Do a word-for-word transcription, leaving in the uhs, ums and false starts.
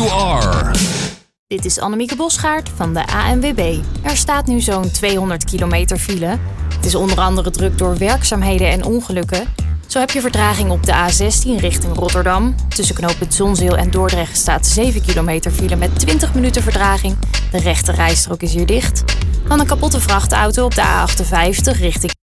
you are. Dit is Annemieke Bosgaard van de A N W B. Er staat nu zo'n tweehonderd kilometer file. Het is onder andere druk door werkzaamheden en ongelukken. Zo heb je vertraging op de A zestien richting Rotterdam. Tussen knooppunt Zonzeel en Dordrecht staat zeven kilometer file met twintig minuten vertraging. De rechte rijstrook is hier dicht. Dan een kapotte vrachtauto op de A achtenvijftig richting